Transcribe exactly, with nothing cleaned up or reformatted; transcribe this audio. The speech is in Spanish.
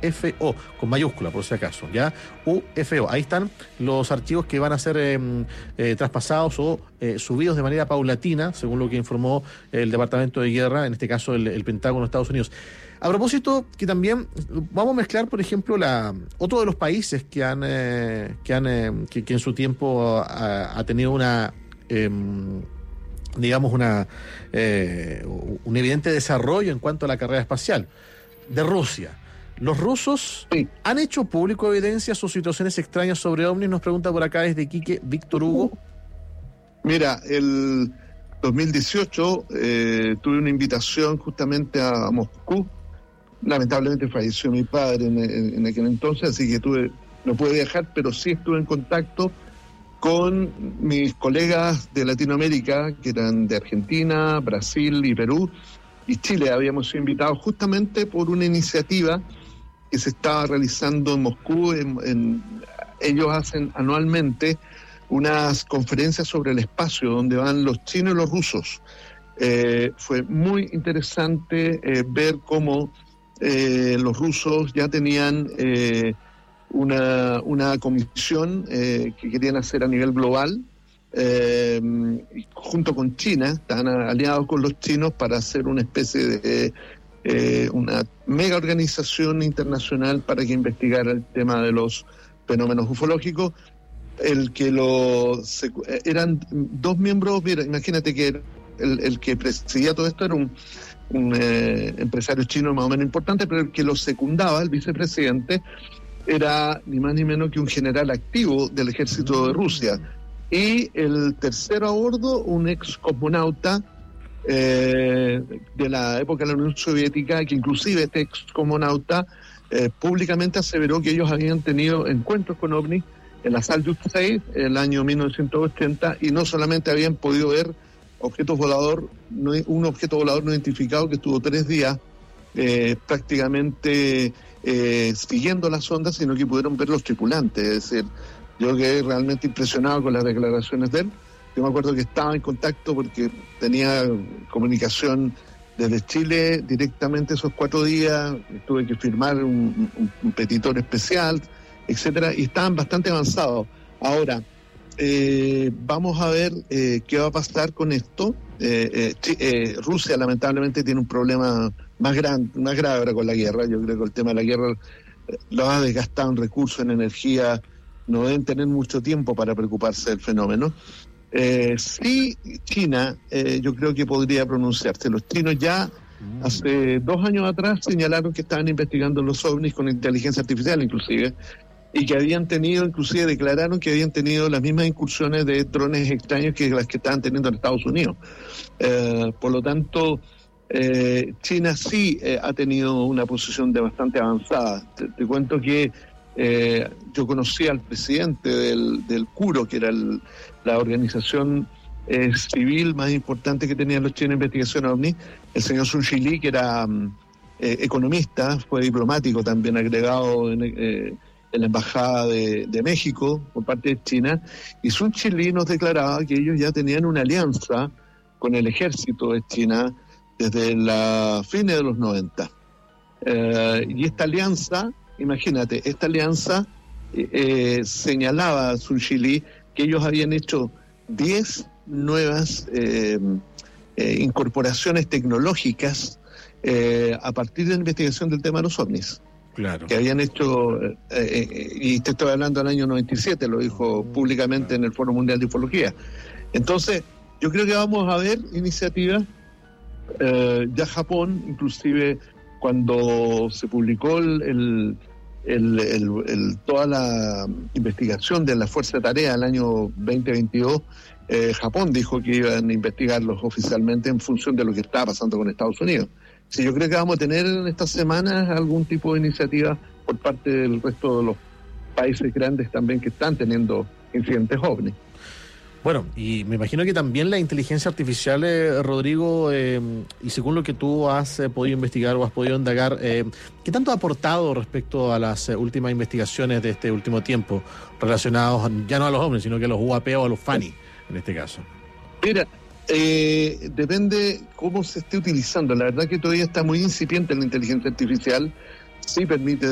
F O, con mayúscula por si acaso, ¿ya? U F O. Ahí están los archivos que van a ser eh, eh, traspasados o eh, subidos de manera paulatina, según lo que informó el Departamento de Guerra, en este caso el, el Pentágono de Estados Unidos. A propósito, que también vamos a mezclar, por ejemplo, la otro de los países que han eh, que han eh, que, que en su tiempo ha, ha tenido una eh, digamos una eh, un evidente desarrollo en cuanto a la carrera espacial, de Rusia. Los rusos sí. han hecho público evidencias o situaciones extrañas sobre ovnis, nos pregunta por acá desde Quique Víctor Hugo. Mira, el dos mil dieciocho eh, tuve una invitación justamente a Moscú. Lamentablemente falleció mi padre en, en, en aquel entonces, así que tuve, no pude viajar, pero sí estuve en contacto con mis colegas de Latinoamérica, que eran de Argentina, Brasil y Perú, y Chile. Habíamos sido invitados justamente por una iniciativa que se estaba realizando en Moscú. En, en, ellos hacen anualmente unas conferencias sobre el espacio, donde van los chinos y los rusos. Eh, fue muy interesante eh, ver cómo Eh, los rusos ya tenían eh, una, una comisión eh, que querían hacer a nivel global, eh, junto con China, están aliados con los chinos para hacer una especie de eh, una mega organización internacional para que investigara el tema de los fenómenos ufológicos. El que lo eran dos miembros, mira, imagínate que el, el que presidía todo esto era un un eh, empresario chino más o menos importante, pero el que lo secundaba, el vicepresidente, era ni más ni menos que un general activo del ejército de Rusia. Y el tercero a bordo, un ex cosmonauta eh, de la época de la Unión Soviética, que inclusive este ex cosmonauta eh, públicamente aseveró que ellos habían tenido encuentros con ovnis en la Salyut seis, el año mil novecientos ochenta, y no solamente habían podido ver objetos volador, no, un objeto volador no identificado que estuvo tres días eh, prácticamente eh, siguiendo las ondas, sino que pudieron ver los tripulantes. Es decir, yo quedé realmente impresionado con las declaraciones de él. Yo me acuerdo que estaba en contacto porque tenía comunicación desde Chile directamente esos cuatro días, tuve que firmar un, un, un petitorio especial, etcétera, y estaban bastante avanzados. Ahora, Eh, vamos a ver eh, qué va a pasar con esto. Eh, eh, eh, Rusia lamentablemente tiene un problema más grande, más grave ahora con la guerra. Yo creo que el tema de la guerra eh, lo ha desgastado en recursos, en energía. No deben tener mucho tiempo para preocuparse del fenómeno. Eh, sí, China, eh, yo creo que podría pronunciarse. Los chinos ya mm. hace dos años atrás señalaron que estaban investigando los ovnis con inteligencia artificial, inclusive, y que habían tenido, inclusive declararon que habían tenido las mismas incursiones de drones extraños que las que estaban teniendo en Estados Unidos. Eh, por lo tanto, eh, China sí eh, ha tenido una posición de bastante avanzada. Te, te cuento que eh, yo conocí al presidente del, del CURO, que era el, la organización eh, civil más importante que tenían los chinos en investigación ovni, el señor Sun Shili, que era eh, economista, fue diplomático también agregado en... Eh, en la Embajada de, de México por parte de China, y Sun Shili nos declaraba que ellos ya tenían una alianza con el ejército de China desde la fines de los noventa. Eh, y esta alianza, imagínate, esta alianza eh, eh, señalaba a Sun Shili que ellos habían hecho diez nuevas eh, eh, incorporaciones tecnológicas eh, a partir de la investigación del tema de los ovnis. Claro. Que habían hecho, eh, eh, y te estoy hablando del año noventa y siete, lo dijo públicamente claro. en el Foro Mundial de Ufología. Entonces, yo creo que vamos a ver iniciativas, eh, ya Japón, inclusive cuando se publicó el, el, el, el, el, toda la investigación de la Fuerza de Tarea el año veinte veintidós, eh, Japón dijo que iban a investigarlos oficialmente en función de lo que estaba pasando con Estados Unidos. Sí, yo creo que vamos a tener en estas semanas algún tipo de iniciativa por parte del resto de los países grandes también que están teniendo incidentes ovni. Bueno, y me imagino que también la inteligencia artificial, eh, Rodrigo, eh, y según lo que tú has eh, podido investigar o has podido indagar, eh, ¿qué tanto ha aportado respecto a las eh, últimas investigaciones de este último tiempo relacionados ya no a los ovnis, sino que a los U A P o a los FANI, en este caso? Mira, Eh, depende cómo se esté utilizando. La verdad que todavía está muy incipiente la inteligencia artificial. Sí permite